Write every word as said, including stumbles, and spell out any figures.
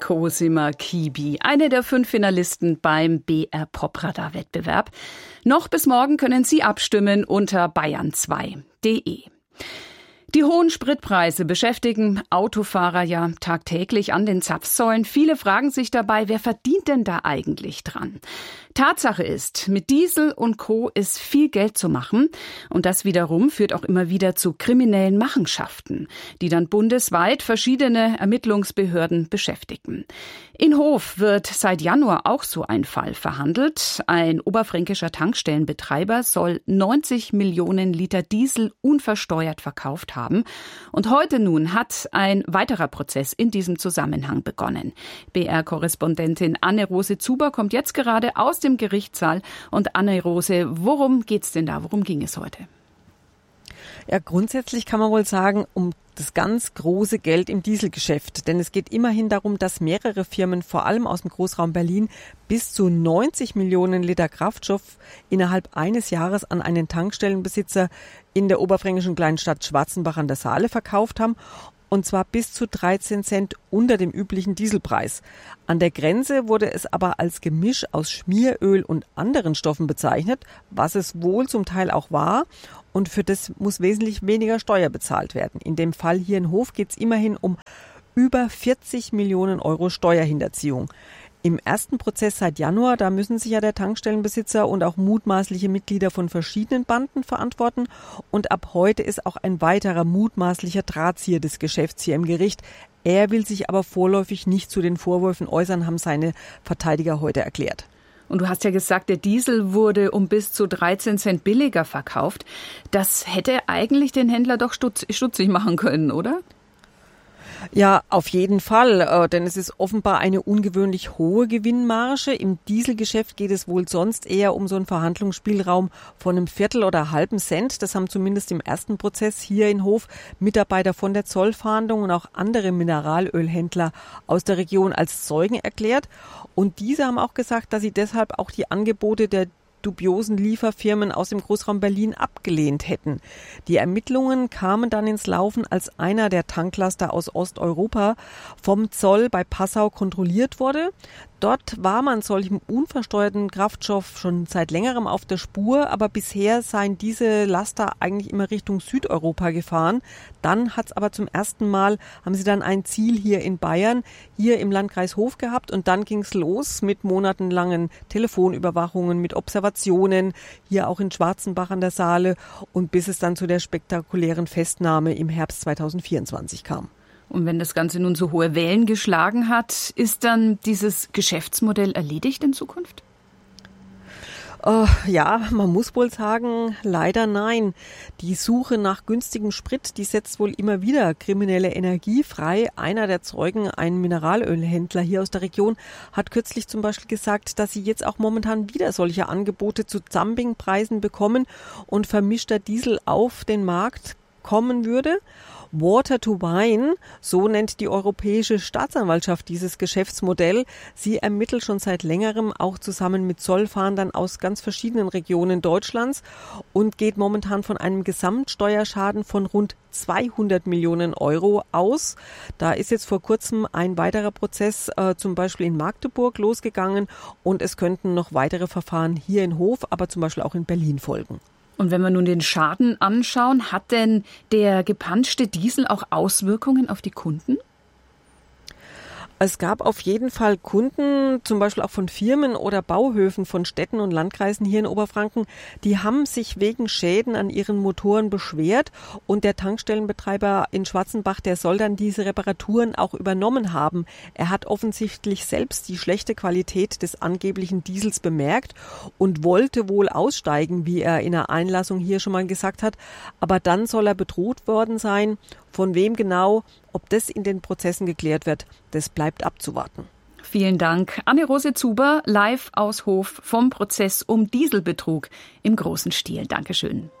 Cosima Kibi, eine der fünf Finalisten beim B R Popradarwettbewerb. Noch bis morgen können Sie abstimmen unter bayern zwei punkt de. Die hohen Spritpreise beschäftigen Autofahrer ja tagtäglich an den Zapfsäulen. Viele fragen sich dabei, wer verdient denn da eigentlich dran? Tatsache ist, mit Diesel und Co. ist viel Geld zu machen. Und das wiederum führt auch immer wieder zu kriminellen Machenschaften, die dann bundesweit verschiedene Ermittlungsbehörden beschäftigen. In Hof wird seit Januar auch so ein Fall verhandelt. Ein oberfränkischer Tankstellenbetreiber soll neunzig Millionen Liter Diesel unversteuert verkauft haben. Und heute nun hat ein weiterer Prozess in diesem Zusammenhang begonnen. B R-Korrespondentin Anne-Rose Zuber kommt jetzt gerade aus dem Gerichtssaal. Und Anne-Rose, worum geht's denn da? Worum ging es heute? Ja, grundsätzlich kann man wohl sagen, um das ganz große Geld im Dieselgeschäft. Denn es geht immerhin darum, dass mehrere Firmen, vor allem aus dem Großraum Berlin, bis zu neunzig Millionen Liter Kraftstoff innerhalb eines Jahres an einen Tankstellenbesitzer in der oberfränkischen Kleinstadt Schwarzenbach an der Saale verkauft haben. Und zwar bis zu dreizehn Cent unter dem üblichen Dieselpreis. An der Grenze wurde es aber als Gemisch aus Schmieröl und anderen Stoffen bezeichnet, was es wohl zum Teil auch war. Und für das muss wesentlich weniger Steuer bezahlt werden. In dem Fall hier in Hof geht es immerhin um über vierzig Millionen Euro Steuerhinterziehung. Im ersten Prozess seit Januar, da müssen sich ja der Tankstellenbesitzer und auch mutmaßliche Mitglieder von verschiedenen Banden verantworten. Und ab heute ist auch ein weiterer mutmaßlicher Drahtzieher des Geschäfts hier im Gericht. Er will sich aber vorläufig nicht zu den Vorwürfen äußern, haben seine Verteidiger heute erklärt. Und du hast ja gesagt, der Diesel wurde um bis zu dreizehn Cent billiger verkauft. Das hätte eigentlich den Händler doch stutz, stutzig machen können, oder? Ja, auf jeden Fall, äh, denn es ist offenbar eine ungewöhnlich hohe Gewinnmarge. Im Dieselgeschäft geht es wohl sonst eher um so einen Verhandlungsspielraum von einem Viertel oder halben Cent. Das haben zumindest im ersten Prozess hier in Hof Mitarbeiter von der Zollfahndung und auch andere Mineralölhändler aus der Region als Zeugen erklärt. Und diese haben auch gesagt, dass sie deshalb auch die Angebote der dubiosen Lieferfirmen aus dem Großraum Berlin abgelehnt hätten. Die Ermittlungen kamen dann ins Laufen, als einer der Tanklaster aus Osteuropa vom Zoll bei Passau kontrolliert wurde. Dort war man solchem unversteuerten Kraftstoff schon seit längerem auf der Spur, aber bisher seien diese Laster eigentlich immer Richtung Südeuropa gefahren. Dann hat es aber zum ersten Mal, haben sie dann ein Ziel hier in Bayern, hier im Landkreis Hof gehabt und dann ging es los mit monatelangen Telefonüberwachungen, mit Observationen, hier auch in Schwarzenbach an der Saale und bis es dann zu der spektakulären Festnahme im Herbst zweitausendvierundzwanzig kam. Und wenn das Ganze nun so hohe Wellen geschlagen hat, ist dann dieses Geschäftsmodell erledigt in Zukunft? Uh, ja, man muss wohl sagen, leider nein. Die Suche nach günstigem Sprit, die setzt wohl immer wieder kriminelle Energie frei. Einer der Zeugen, ein Mineralölhändler hier aus der Region, hat kürzlich zum Beispiel gesagt, dass sie jetzt auch momentan wieder solche Angebote zu Dumpingpreisen bekommen und vermischter Diesel auf den Markt kommen würde. Water to Wine, so nennt die Europäische Staatsanwaltschaft dieses Geschäftsmodell. Sie ermittelt schon seit längerem auch zusammen mit Zollfahndern aus ganz verschiedenen Regionen Deutschlands und geht momentan von einem Gesamtsteuerschaden von rund zweihundert Millionen Euro aus. Da ist jetzt vor kurzem ein weiterer Prozess äh, zum Beispiel in Magdeburg losgegangen und es könnten noch weitere Verfahren hier in Hof, aber zum Beispiel auch in Berlin folgen. Und wenn wir nun den Schaden anschauen, hat denn der gepanschte Diesel auch Auswirkungen auf die Kunden? Es gab auf jeden Fall Kunden, zum Beispiel auch von Firmen oder Bauhöfen von Städten und Landkreisen hier in Oberfranken, die haben sich wegen Schäden an ihren Motoren beschwert und der Tankstellenbetreiber in Schwarzenbach, der soll dann diese Reparaturen auch übernommen haben. Er hat offensichtlich selbst die schlechte Qualität des angeblichen Diesels bemerkt und wollte wohl aussteigen, wie er in der Einlassung hier schon mal gesagt hat, aber dann soll er bedroht worden sein. Von wem genau, ob das in den Prozessen geklärt wird, das bleibt abzuwarten. Vielen Dank. Anne-Rose Zuber, live aus Hof vom Prozess um Dieselbetrug im großen Stil. Dankeschön.